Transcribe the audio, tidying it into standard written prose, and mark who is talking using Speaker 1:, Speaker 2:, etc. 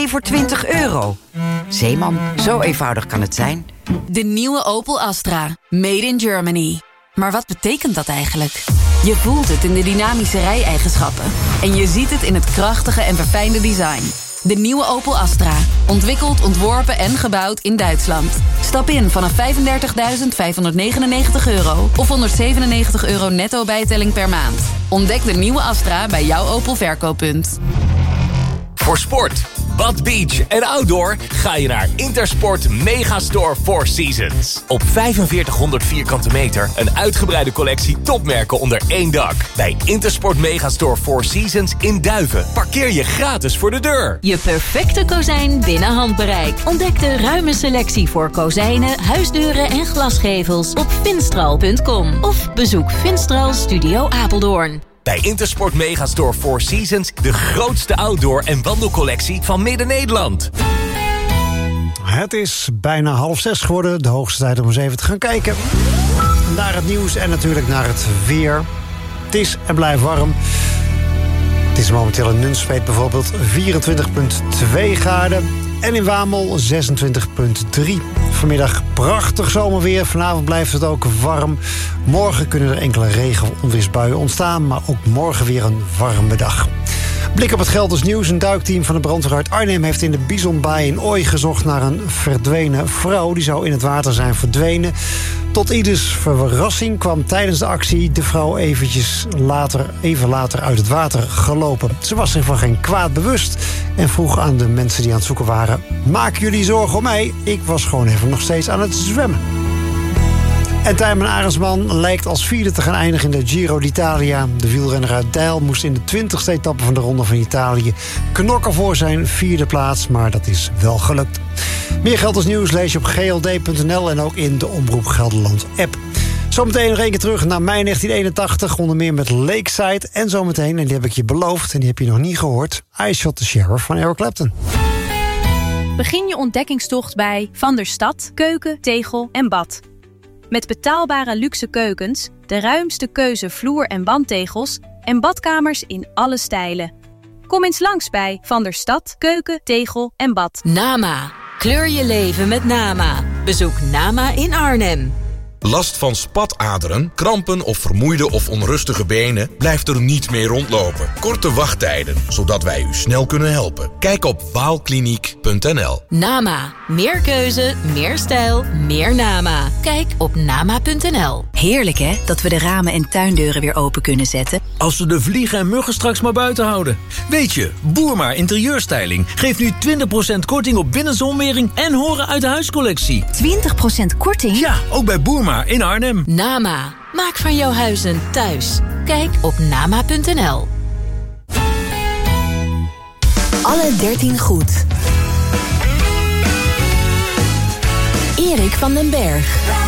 Speaker 1: voor €20. Zeeman, zo eenvoudig kan het zijn.
Speaker 2: De nieuwe Opel Astra. Made in Germany. Maar wat betekent dat eigenlijk? Je voelt het in de dynamische rijeigenschappen. En je ziet het in het krachtige en verfijnde design. De nieuwe Opel Astra. Ontwikkeld, ontworpen en gebouwd in Duitsland. Stap in vanaf €35.599 of €197 netto bijtelling per maand. Ontdek de nieuwe Astra bij jouw Opel verkooppunt.
Speaker 3: Voor sport, bad, beach en outdoor ga je naar Intersport Megastore Four Seasons. Op 4500 vierkante meter een uitgebreide collectie topmerken onder één dak. Bij Intersport Megastore Four Seasons in Duiven parkeer je gratis voor de deur.
Speaker 4: Je perfecte kozijn binnen handbereik. Ontdek de ruime selectie voor kozijnen, huisdeuren en glasgevels op finstral.com. Of bezoek Finstral Studio Apeldoorn.
Speaker 3: Bij Intersport Megastore Four Seasons de grootste outdoor- en wandelcollectie van Midden-Nederland.
Speaker 5: Het is bijna 5:30 geworden. De hoogste tijd om eens even te gaan kijken naar het nieuws en natuurlijk naar het weer. Het is en blijft warm. Het is momenteel in Nunspeet bijvoorbeeld 24,2 graden. En in Wamel 26,3. Vanmiddag prachtig zomerweer. Vanavond blijft het ook warm. Morgen kunnen er enkele regen- of onweersbuien ontstaan. Maar ook morgen weer een warme dag. Blik op het Gelders nieuws. Een duikteam van de brandweer uit Arnhem heeft in de Bisonbaai in Ooi gezocht naar een verdwenen vrouw. Die zou in het water zijn verdwenen. Tot ieders verrassing kwam tijdens de actie de vrouw even later uit het water gelopen. Ze was zich van geen kwaad bewust en vroeg aan de mensen die aan het zoeken waren: maak jullie zorgen om mij? Ik was gewoon even nog steeds aan het zwemmen. En Tijmen Arendsman lijkt als vierde te gaan eindigen in de Giro d'Italia. De wielrenner uit Deil moest in de 20e etappe van de Ronde van Italië knokken voor zijn vierde plaats, maar dat is wel gelukt. Meer Gelders nieuws lees je op gld.nl en ook in de Omroep Gelderland app. Zometeen nog één keer terug naar mei 1981, onder meer met Lakeside. En zometeen, en die heb ik je beloofd en die heb je nog niet gehoord, I Shot the Sheriff van Eric Clapton.
Speaker 6: Begin je ontdekkingstocht bij Van der Stad, keuken, tegel en bad. Met betaalbare luxe keukens, de ruimste keuze vloer- en wandtegels en badkamers in alle stijlen. Kom eens langs bij Van der Stad, keuken, tegel en bad.
Speaker 4: Nama. Kleur je leven met Nama. Bezoek Nama in Arnhem.
Speaker 7: Last van spataderen, krampen of vermoeide of onrustige benen? Blijft er niet meer rondlopen. Korte wachttijden, zodat wij u snel kunnen helpen. Kijk op waalkliniek.nl.
Speaker 4: Nama. Meer keuze, meer stijl, meer Nama. Kijk op nama.nl.
Speaker 8: Heerlijk hè, dat we de ramen en tuindeuren weer open kunnen zetten.
Speaker 9: Als we de vliegen en muggen straks maar buiten houden. Weet je, Boerma Interieurstyling geeft nu 20% korting op binnenzonwering en horen uit de huiscollectie.
Speaker 8: 20% korting?
Speaker 9: Ja, ook bij Boerma in Arnhem.
Speaker 4: Nama. Maak van jouw huis een thuis. Kijk op nama.nl.
Speaker 8: Alle 13 goed. Erik van den Berg.